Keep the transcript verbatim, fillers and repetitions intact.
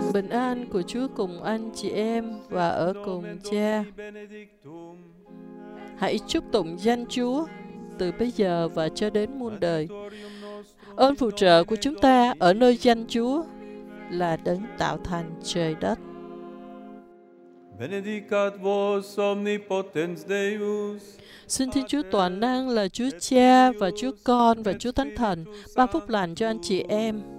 Bình an của Chúa cùng anh chị em và ở cùng Cha. Hãy chúc tụng danh Chúa từ bây giờ và cho đến muôn đời. Ơn phù trợ của chúng ta ở nơi danh Chúa là đấng tạo thành trời đất. Benedicat vos omnipotens Deus. Xin Thiên Chúa toàn năng là Chúa Cha và Chúa Con và Chúa Thánh Thần ban phúc lành cho anh chị em.